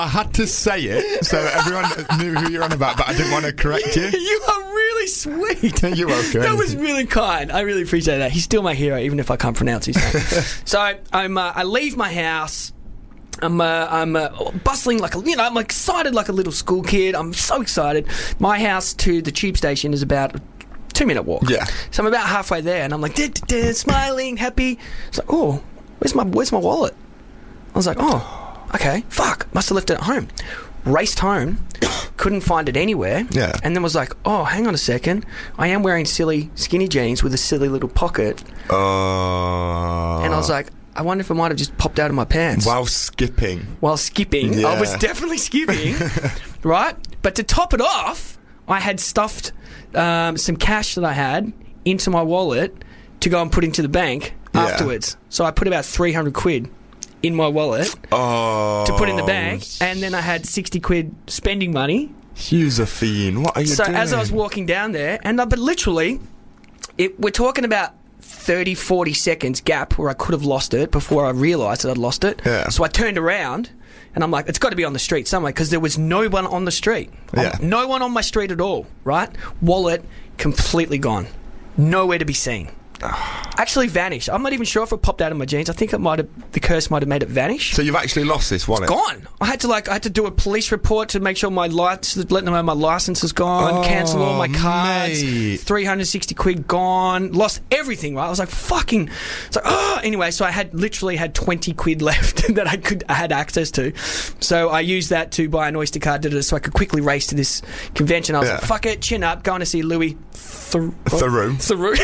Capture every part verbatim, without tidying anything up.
I had to say it so everyone knew who you're on about, but I didn't want to correct you. You are really sweet. You're welcome. That was really kind. I really appreciate that. He's still my hero, even if I can't pronounce his name. So I'm, uh, I leave my house. I'm, uh, I'm uh, bustling like a, you know, I'm excited like a little school kid. I'm so excited. My house to the tube station is about a two minute walk. Yeah. So I'm about halfway there, and I'm like, "Did, did, smiling, happy." It's like, oh, where's my, where's my wallet? I was like, oh, okay, fuck, must have left it at home. Raced home, couldn't find it anywhere. Yeah. And then was like, oh, hang on a second, I am wearing silly skinny jeans with a silly little pocket. Uh, and I was like, I wonder if it might have just popped out of my pants. While skipping. While skipping. Yeah. I was definitely skipping. Right? But to top it off, I had stuffed um, some cash that I had into my wallet to go and put into the bank Yeah. afterwards. So I put about three hundred quid in my wallet Oh. to put in the bank, and then I had sixty quid spending money. Josephine, what are you So doing? as I was walking down there, and I, but literally, it, we're talking about thirty, forty seconds gap where I could have lost it before I realised that I'd lost it. Yeah. So I turned around, and I'm like, it's got to be on the street somewhere, because there was no one on the street. Yeah. Um, no one on my street at all, right? Wallet completely gone. Nowhere to be seen. Actually vanished. I'm not even sure if it popped out of my jeans. I think it might have, the curse might have made it vanish. So you've actually lost this wallet? Gone. I had to like I had to do a police report to make sure my lights, let them know my license is gone, Oh, cancel all my cards, mate. three hundred sixty quid gone, lost everything. Right, I was like fucking. It's like oh, anyway. So I had literally had twenty quid left that I could I had access to. So I used that to buy an Oyster card, did it so I could quickly race to this convention. I was Yeah. like, fuck it, chin up, going to see Louis. Thur- Theroux.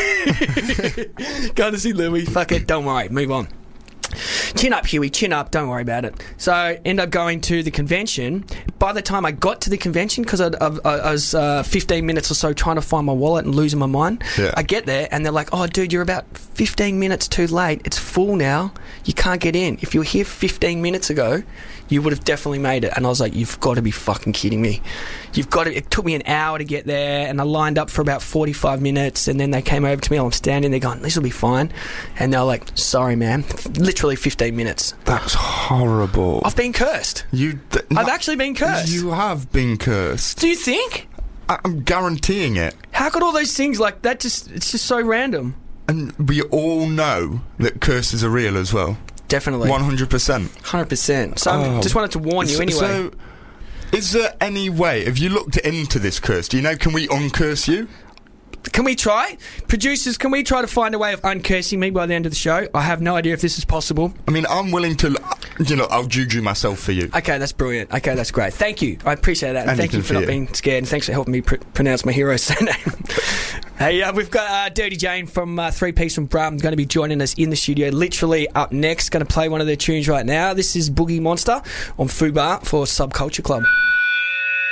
Theroux. Going to see Louis. Fuck it, don't worry, move on. Chin up, Huey, chin up, don't worry about it. So I end up going to the convention. By the time I got to the convention, because I, I, I was uh, fifteen minutes or so trying to find my wallet and losing my mind, Yeah. I get there and they're like, oh, dude, you're about fifteen minutes too late. It's full now. You can't get in. If you were here fifteen minutes ago, you would have definitely made it. And I was like, you've got to be fucking kidding me. You've got to. It took me an hour to get there, and I lined up for about forty-five minutes, and then they came over to me. I'm standing there going, this will be fine. And they're like, sorry, man. Literally fifteen minutes. That's horrible. I've been cursed. You. Th- I've no, actually been cursed. You have been cursed. Do you think? I- I'm guaranteeing it. How could all those things like that just, it's just so random. And we all know that curses are real as well. Definitely. one hundred percent. one hundred percent. So I Oh. just wanted to warn you So- anyway. So, is there any way, have you looked into this curse? Do you know, can we uncurse you? Can we try? Producers, can we try to find a way of uncursing me by the end of the show? I have no idea if this is possible. I mean, I'm willing to, you know, I'll juju myself for you. Okay, that's brilliant. Okay, that's great. Thank you. I appreciate that. And thank Anything you for for not you. being scared. And thanks for helping me pr- pronounce my hero's surname. Hey, uh, we've got uh, Dirty Jane from uh, Three Piece from Brum going to be joining us in the studio. Literally up next, going to play one of their tunes right now. This is Boogie Monster on Fubar for Subculture Club.